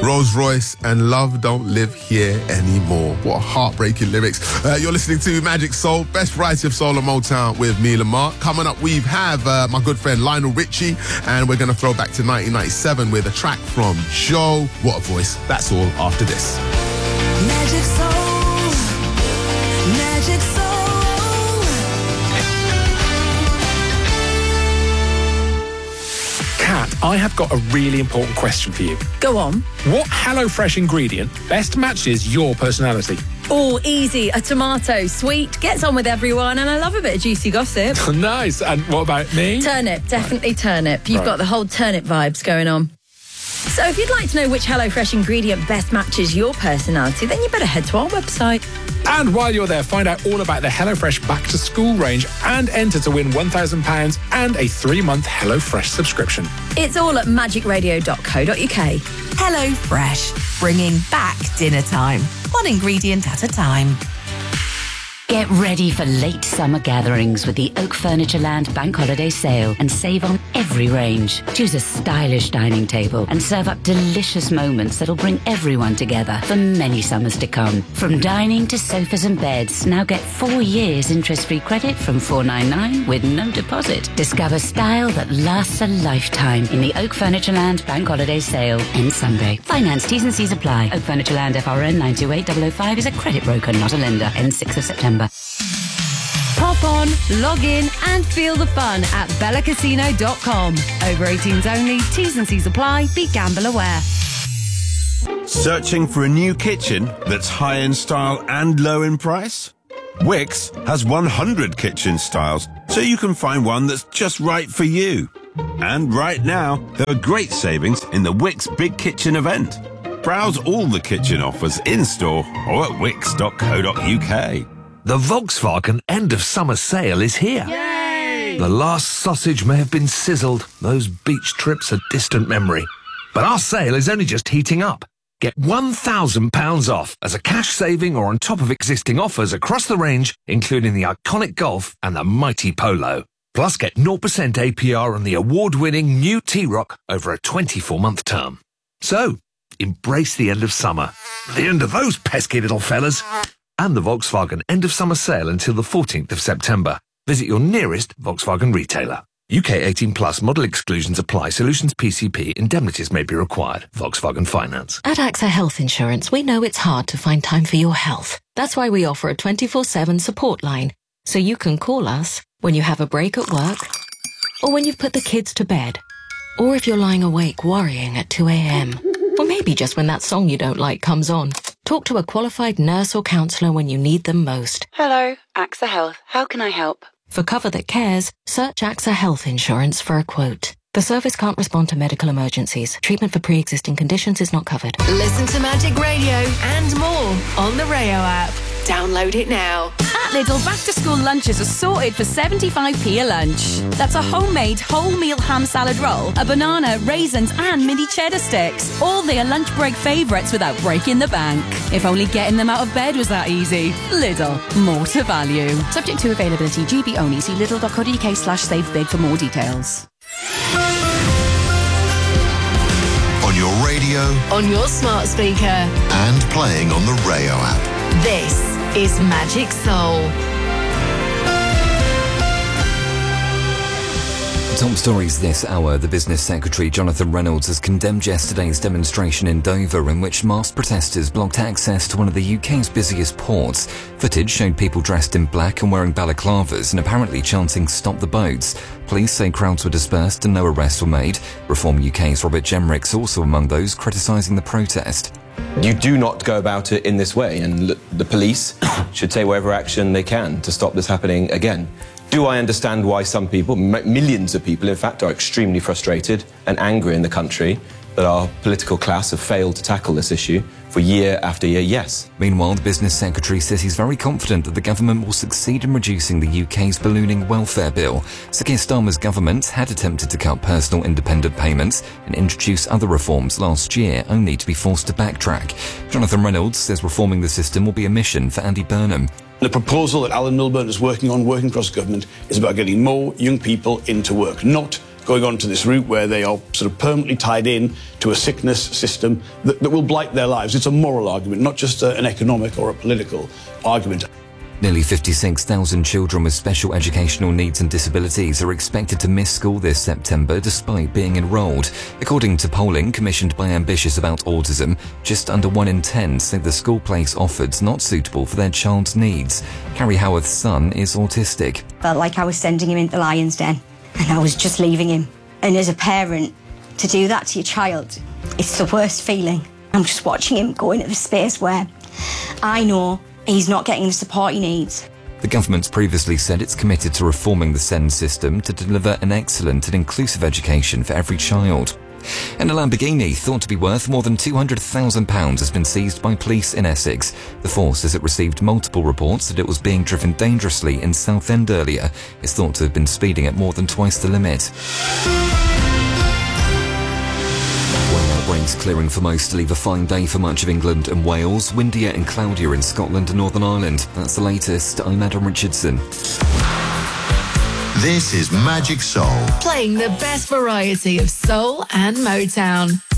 Rolls Royce and Love Don't Live Here Anymore. What heartbreaking lyrics. You're listening to Magic Soul, best variety of soul and Motown with me, Lamar. Coming up, we have my good friend Lionel Richie, and we're going to throw back to 1997 with a track from Joe. What a voice. That's all after this. Magic Soul, Magic Soul. Kat, I have got a really important question for you. Go on. What HelloFresh ingredient best matches your personality? Oh, easy. A tomato. Sweet, gets on with everyone, and I love a bit of juicy gossip. Nice. And what about me? Turnip, definitely turnip. You've got the whole turnip vibes going on. So if you'd like to know which HelloFresh ingredient best matches your personality, then you better head to our website. And while you're there, find out all about the HelloFresh Back to School range and enter to win £1,000 and a 3-month HelloFresh subscription. It's all at magicradio.co.uk. HelloFresh, bringing back dinner time. One ingredient at a time. Get ready for late summer gatherings with the Oak Furnitureland Bank Holiday Sale and save on every range. Choose a stylish dining table and serve up delicious moments that'll bring everyone together for many summers to come. From dining to sofas and beds, now get 4 years interest-free credit from $499 with no deposit. Discover style that lasts a lifetime in the Oak Furnitureland Bank Holiday Sale. Ends Sunday. Finance T's and C's apply. Oak Furnitureland FRN 928005 is a credit broker, not a lender. Ends 6th of September. Pop on, log in and feel the fun at bellacasino.com. Over 18s only, T's and C's apply, be gamble aware. Searching for a new kitchen that's high in style and low in price? Wix has 100 kitchen styles, so you can find one that's just right for you. And right now, there are great savings in the Wix Big Kitchen event. Browse all the kitchen offers in-store or at wix.co.uk. The Volkswagen end of summer sale is here. Yay! The last sausage may have been sizzled. Those beach trips are distant memory. But our sale is only just heating up. Get £1,000 off as a cash saving or on top of existing offers across the range, including the iconic Golf and the mighty Polo. Plus get 0% APR on the award-winning new T-Roc over a 24-month term. So, embrace the end of summer. The end of those pesky little fellas. And the Volkswagen end of summer sale until the 14th of September. Visit your nearest Volkswagen retailer. UK 18 plus model exclusions apply. Solutions PCP. Indemnities may be required. Volkswagen Finance. At AXA Health Insurance, we know it's hard to find time for your health. That's why we offer a 24/7 support line. So you can call us when you have a break at work, or when you've put the kids to bed, or if you're lying awake worrying at 2 a.m, or maybe just when that song you don't like comes on. Talk to a qualified nurse or counsellor when you need them most. Hello, AXA Health. How can I help? For cover that cares, search AXA Health Insurance for a quote. The service can't respond to medical emergencies. Treatment for pre-existing conditions is not covered. Listen to Magic Radio and more on the Rayo app. Download it now. At Lidl, back-to-school lunches are sorted for 75p a lunch. That's a homemade whole-meal ham salad roll, a banana, raisins and mini cheddar sticks. All their lunch break favourites without breaking the bank. If only getting them out of bed was that easy. Lidl, more to value. Subject to availability, GB only. See lidl.co.uk/savebig for more details. On your radio, On your smart speaker. and playing on the Rayo app. This is Magic Soul. Top stories this hour. The Business Secretary Jonathan Reynolds has condemned yesterday's demonstration in Dover in which masked protesters blocked access to one of the UK's busiest ports. Footage showed people dressed in black and wearing balaclavas and apparently chanting "Stop the boats." Police say crowds were dispersed and no arrests were made. Reform UK's Robert Jemmerick's also among those criticising the protest. You do not go about it in this way, and the police should take whatever action they can to stop this happening again. Do I understand why some people, millions of people in fact, are extremely frustrated and angry in the country that our political class have failed to tackle this issue for year after year? Yes. Meanwhile, the Business Secretary says he's very confident that the government will succeed in reducing the UK's ballooning welfare bill. Sir Keir Starmer's government had attempted to cut personal independent payments and introduce other reforms last year, only to be forced to backtrack. Jonathan Reynolds says reforming the system will be a mission for Andy Burnham. The proposal that Alan Milburn is working on, working across government, is about getting more young people into work, not going on to this route where they are sort of permanently tied in to a sickness system that will blight their lives. It's a moral argument, not just an economic or a political argument. Nearly 56,000 children with special educational needs and disabilities are expected to miss school this September despite being enrolled. According to polling commissioned by Ambitious about autism, just under 1 in 10 say the school place offered's not suitable for their child's needs. Carrie Howarth's son is autistic. Felt like I was sending him into the lion's den and I was just leaving him. And as a parent, to do that to your child, it's the worst feeling. I'm just watching him go into the space where I know he's not getting the support he needs. The government's previously said it's committed to reforming the SEND system to deliver an excellent and inclusive education for every child. And a Lamborghini thought to be worth more than £200,000 has been seized by police in Essex. The force says it received multiple reports that it was being driven dangerously in Southend earlier. It's thought to have been speeding at more than twice the limit. Winds clearing for most to leave a fine day for much of England and Wales, windier and cloudier in Scotland and Northern Ireland. That's the latest. I'm Adam Richardson. This is Magic Soul. Playing the best variety of soul and Motown.